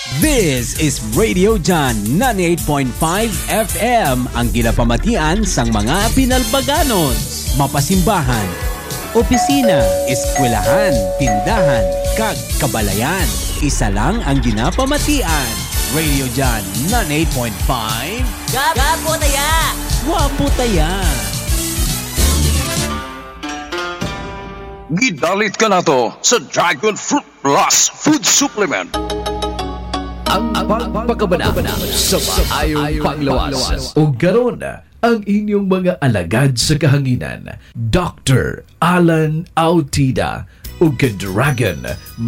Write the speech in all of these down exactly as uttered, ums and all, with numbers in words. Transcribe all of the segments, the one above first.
This is Radio John ninety-eight point five F M, ang ginapamatian sang mga pinalbaganos, mapasimbahan, opisina, eskwelahan, tindahan, kag kabalayan. Isa lang ang ginapamatian. Radio John ninety-eight point five. Gapo taya! Wapo taya! Gidalit ka na to sa Dragon Fruit Plus Food Supplement. Ang pagpakabana sa maayong panglawas. O garon ang inyong mga alagad sa kahanginan, Doctor Alan Autida o Dragon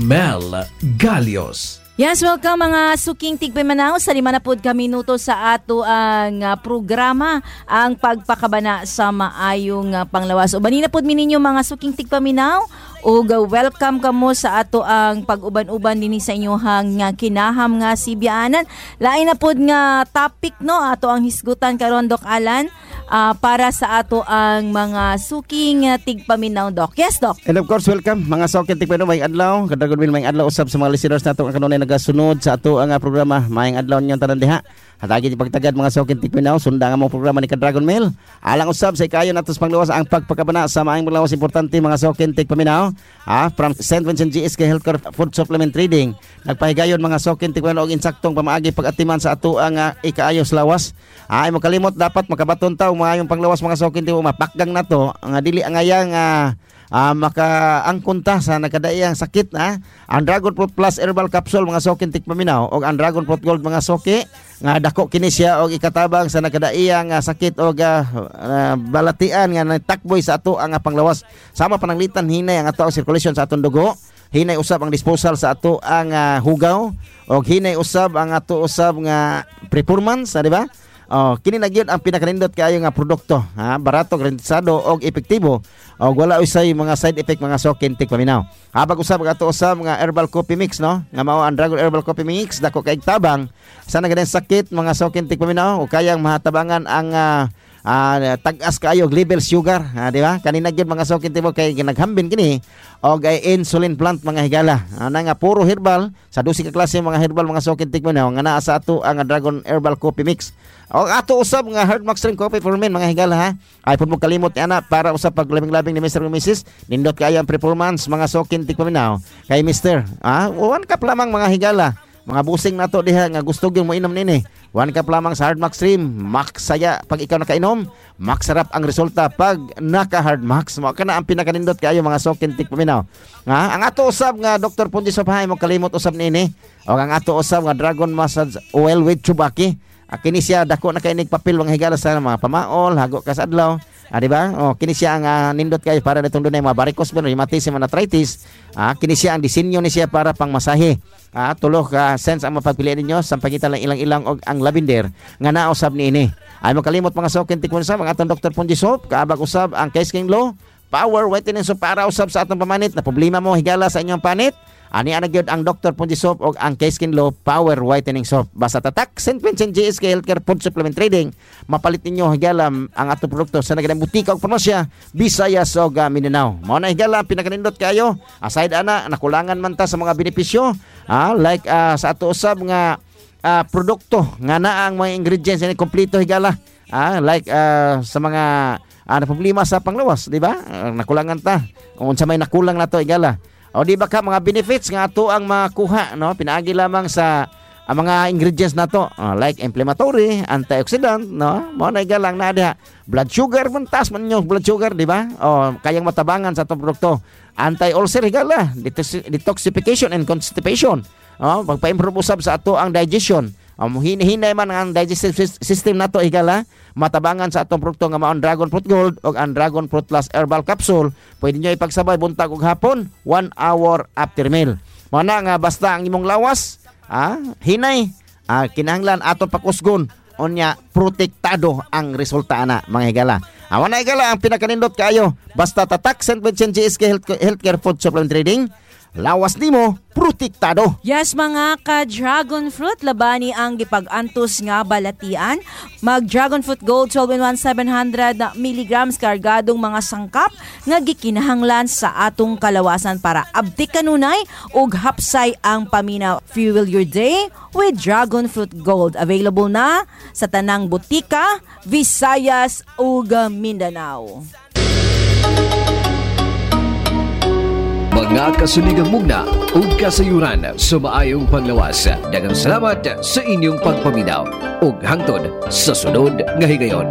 Mel Galios. Yes, welcome mga suking tigpimanaw sa lima na pod ka minuto sa ato ang uh, programa, ang pagpakabana sa maayong uh, panglawas. Ubanin na pod mininyo mga suking tigpaminaw ug uh, welcome kamo sa ato ang pag-uban-uban dinhi sa inyohang nga kinaham nga sibyanan. Lain na pod nga topic no ato ang hisgutan karon Doc Alan uh, para sa ato ang mga suking uh, tigpaminaw Doc. Yes Doc. And of course welcome mga suking tigpaminaw mayong adlaw. Kadagon min mayong adlaw usab sa mga listeners nato ang kanunay nagasunod sa ato ang uh, programa. Mayong adlaw ninyong tanan diha. Hatagi di pagtagad mga suking tigpaminaw, sunda nga mong programa ni Dragon Mail. Alang usab sa ikayon natos pangluwas ang pagpakabana sa maayong panglawas importante mga suking tigpaminaw. Ah, from Saint Vincent G S K Healthcare Food Supplement Trading. Nagpahigayon mga suking tigpaminaw og insaktong pamaagi pag-atiman sa ato ang uh, ikaayos lawas. Ay mo kalimot dapat makabaton taw maayong panglawas mga suking tigpaminaw, mapakgang nato nga dili ang ayang uh, Uh, makaangkon ta sa nagkadaiyang sakit ha? Ang Dragon Fruit Plus Herbal Capsule mga suking tigpaminaw o ang Dragon Fruit Gold mga suki nga dako kini siya og ikatabang sa nagkadaiyang uh, sakit o uh, uh, balatian nga nagtakboy sa ato ang uh, panglawas. Sama pananglitan hinay ang ato ang circulation sa atong dugo, hinay usab ang disposal sa ato ang uh, hugaw o hinay usab ang ato usab nga performance, di ba? Oh, kini na gyud ang pinakanindot kaayo nga produkto, ha, barato, garantisado og epektibo. Og wala usay mga side effect mga suking tigpaminaw. Habag usab ato usab nga herbal coffee mix no, nga mao ang Dragon Herbal Coffee Mix dako kay tabang sa nagaden sakit mga suking tigpaminaw o kayang mahatabangan ang uh, uh, tag-as kaayo og level sugar, ha, di ba? Kanina gyud mga suking tigpaminaw kay ginaghambin kini og ay insulin plant mga higala. Ana nga puro herbal sa dusi ka klase mga herbal mga suking tigpaminaw nga naa sa ato ang Dragon Herbal Coffee Mix. O ato usab nga Hard Max Stream Coffee for Men mga higala ha. Ay pud mo kalimot ana para usab paglabing-labing ni Mister Missus nindot kaayo ang performance mga suking tigpaminaw kay Mister. Ah, one cup lamang mga higala. Mga busing nato diha nga gusto gyud mo inom nini. One cup lamang sa Hard Max Stream. Max saya pag ikaw nakainom, max sarap ang resulta pag naka Hard Max. Mo kana ang pinakanindot kaayo mga suking tigpaminaw. Nga ang ato usab nga Doctor Punji Sophay mo kalimot usab nini. O ang ato usab nga Dragon Massage Oil with Chubaki. Ah, kini siya dako na kay nig papel mga higala sa mga pamaol, hago ka sa adlaw. Ah, di ba? Oh, kini siya ang uh, nindot kay para nitong dunay mga varicose veins, rheumatism, arthritis. Ah, kini siya ang disenyo ni siya para pang masahe. Ah, tulo ka uh, sense ang mapagpilian ninyo sa pagitan lang ilang-ilang og ang lavender nga naa usab niini. Ay makalimot mga suking tigpaminaw ang atong Doctor Punji Soap, kaabag usab ang Case King Law, Power Whitening Soap para usab sa atong pamanit na problema mo higala sa inyong panit. Ani ana gyud ang Doctor Punji Soap o ang Case Skin Law Power Whitening Soap. Basta tatak Saint Vincent G S K Healthcare Food Supplement Trading, mapalit ninyo higala ang atong produkto sa nagadang butika o parmasya Visayas ug uh, Mindanao. Mao na higala pinakanindot kayo. Aside ana nakulangan man ta sa mga benepisyo, ah, like uh, sa ato usab nga uh, produkto nga naa ang mga ingredients ni kompleto higala. Ah, like uh, sa mga uh, na problema sa panglawas, di ba? Uh, nakulangan ta. Kung unsa may nakulang nato higala. O di ba ka mga benefits nga ato ang makuha no, pinaagi lamang sa ang mga ingredients nato, uh, like inflammatory, antioxidant no, mo na galang na diha. Blood sugar man tas man nyo blood sugar, di ba? O kayang matabangan sa atong produkto. Anti-ulcer higala, detox- detoxification and constipation. O pagpa-improve usab sa ato ang digestion. Um, hinahinay man ang digestive system nato higala, matabangan sa atong produkto nga mao ang Dragon Fruit Gold o ang Dragon Fruit Plus Herbal Capsule. Pwede nyo ipagsabay buntag ug hapon, one hour after meal. Mao na nga basta ang imong lawas, ah, hinay, ah, kinahanglan ato pakusgon unya protektado ang resulta ana mga higala. Awan na higala ang pinakanindot kaayo, basta tatak Saint Vincent G S K Healthcare Food Supplement Trading. lawas nimo protektado. Yes mga ka-dragon fruit, labani ang gipag-antos nga balatian. Mag-dragon fruit gold twelve in one seven hundred milligrams kargadong mga sangkap nga gikinahanglan sa atong kalawasan para abtik kanunay ug hapsay ang paminaw. Fuel your day with dragon fruit gold. Available na sa tanang butika, Visayas ug Mindanao. Mga kasuligang mugna ug kasayuran sa maayong panglawas. Daghang salamat sa inyong pagpaminaw ug hangtod sa sunod nga higayon.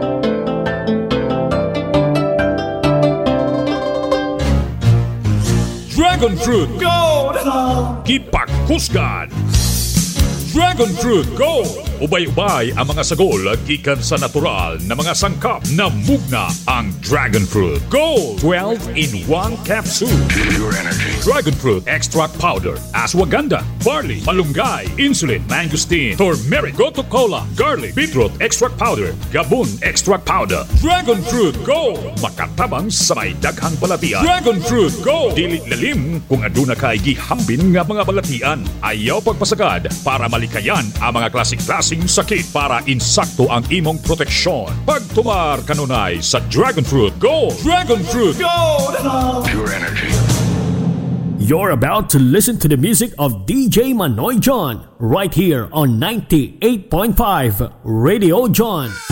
Dragon Fruit Gold! Gipakusgan! Dragon Fruit Gold! Ubay-ubay ang mga sagol gikan sa natural na mga sangkap na mugna ang Dragon Fruit Gold twelve in one capsule. Pure energy. Dragon Fruit Extract Powder, Ashwagandha, Barley, Malunggay, Insulin, Mangosteen, Turmeric, Gotu Kola, Garlic, Beetroot Extract Powder, Gabon Extract Powder. Dragon Fruit Gold! Makatabang sa may daghang balatian. Dragon Fruit Gold! Dili lalim kung aduna kay gihambin nga mga balatian. Ayaw pagpasagad para malikayan ang mga klasik-klasing sakit para insakto ang imong proteksyon. Pagtumar kanunay sa Dragon Fruit Gold. Dragon Fruit Gold! Pure energy. You're about to listen to the music of D J Manoy John right here on ninety-eight point five Radio John.